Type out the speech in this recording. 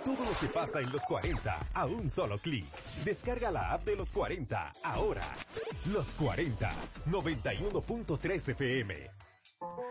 Todo lo que pasa en los 40 a un solo clic. Descarga la app de los 40 ahora. Los 40, 91.3 FM.